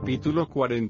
Capítulo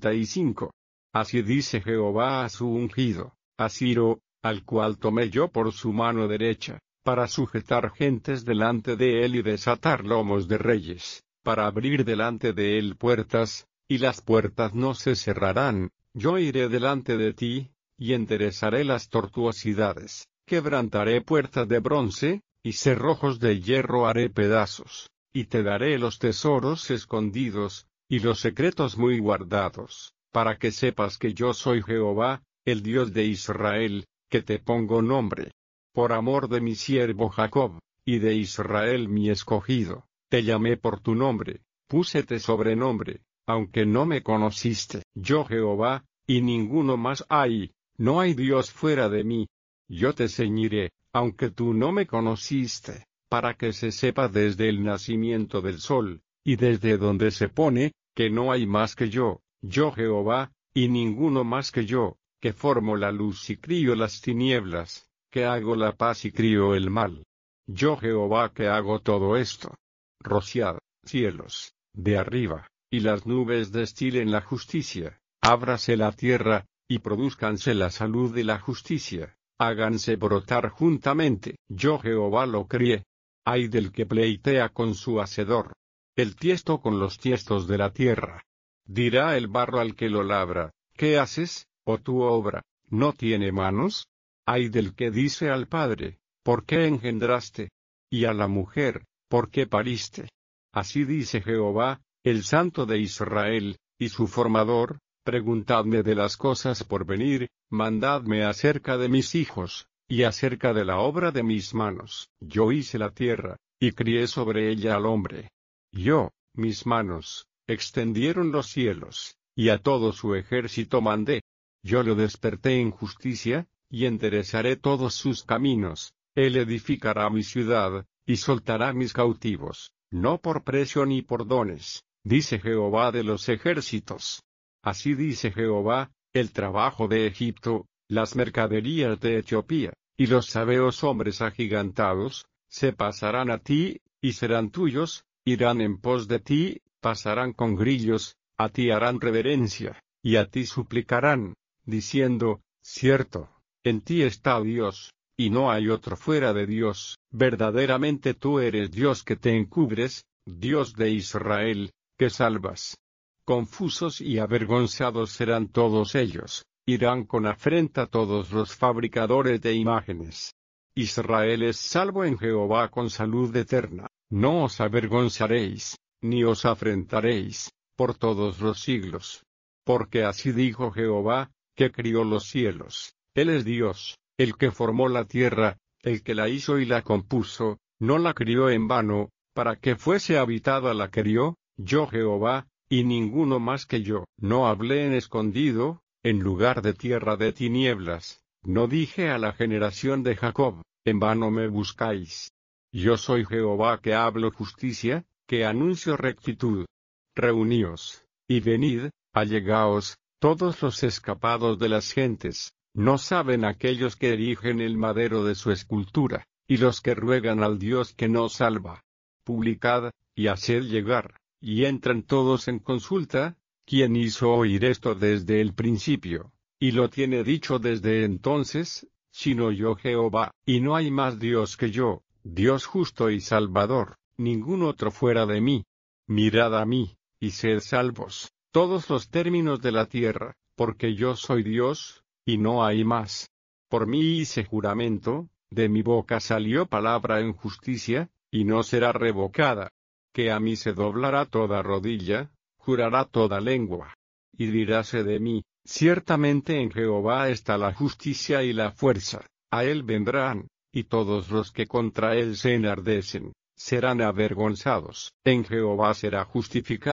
45. Así dice Jehová a su ungido, a Ciro, al cual tomé yo por su mano derecha, para sujetar gentes delante de él y desatar lomos de reyes, para abrir delante de él puertas, y las puertas no se cerrarán. Yo iré delante de ti, y enderezaré las tortuosidades, quebrantaré puertas de bronce, y cerrojos de hierro haré pedazos, y te daré los tesoros escondidos, y los secretos muy guardados, para que sepas que yo soy Jehová, el Dios de Israel, que te pongo nombre. Por amor de mi siervo Jacob, y de Israel mi escogido, te llamé por tu nombre, púsete sobrenombre, aunque no me conociste. Yo Jehová, y ninguno más hay, no hay Dios fuera de mí. Yo te ceñiré, aunque tú no me conociste, para que se sepa desde el nacimiento del sol, y desde donde se pone, que no hay más que yo Jehová, y ninguno más que yo, que formo la luz y crío las tinieblas, que hago la paz y crío el mal. Yo Jehová que hago todo esto. Rociad, cielos, de arriba, y las nubes destilen la justicia, ábrase la tierra, y produzcanse la salud y la justicia, háganse brotar juntamente. Yo Jehová lo crié. Ay del que pleitea con su hacedor, el tiesto con los tiestos de la tierra. Dirá el barro al que lo labra, ¿qué haces, oh tu obra, no tiene manos? Ay del que dice al padre, ¿por qué engendraste? Y a la mujer, ¿por qué pariste? Así dice Jehová, el Santo de Israel, y su formador, preguntadme de las cosas por venir, mandadme acerca de mis hijos, y acerca de la obra de mis manos. Yo hice la tierra, y crié sobre ella al hombre. Yo, mis manos, extendieron los cielos, y a todo su ejército mandé. Yo lo desperté en justicia, y enderezaré todos sus caminos. Él edificará mi ciudad, y soltará mis cautivos, no por precio ni por dones, dice Jehová de los ejércitos. Así dice Jehová, el trabajo de Egipto, las mercaderías de Etiopía, y los sabeos hombres agigantados, se pasarán a ti, y serán tuyos, irán en pos de ti, pasarán con grillos, a ti harán reverencia, y a ti suplicarán, diciendo, cierto, en ti está Dios, y no hay otro fuera de Dios. Verdaderamente tú eres Dios que te encubres, Dios de Israel, que salvas. Confusos y avergonzados serán todos ellos, irán con afrenta todos los fabricadores de imágenes. Israel es salvo en Jehová con salud eterna, no os avergonzaréis, ni os afrentaréis, por todos los siglos. Porque así dijo Jehová, que crió los cielos, Él es Dios, el que formó la tierra, el que la hizo y la compuso, no la crió en vano, para que fuese habitada la crió, yo Jehová, y ninguno más que yo. No hablé en escondido, en lugar de tierra de tinieblas, no dije a la generación de Jacob, en vano me buscáis. Yo soy Jehová que hablo justicia, que anuncio rectitud. Reuníos, y venid, allegaos, todos los escapados de las gentes, no saben aquellos que erigen el madero de su escultura, y los que ruegan al Dios que no salva. Publicad, y haced llegar, y entran todos en consulta, ¿quién hizo oír esto desde el principio, y lo tiene dicho desde entonces? Sino yo Jehová, y no hay más Dios que yo, Dios justo y salvador, ningún otro fuera de mí. Mirad a mí, y sed salvos, todos los términos de la tierra, porque yo soy Dios, y no hay más. Por mí hice juramento, de mi boca salió palabra en justicia, y no será revocada. Que a mí se doblará toda rodilla, jurará toda lengua. Y diráse de mí, ciertamente en Jehová está la justicia y la fuerza, a él vendrán, y todos los que contra él se enardecen, serán avergonzados. En Jehová será justificado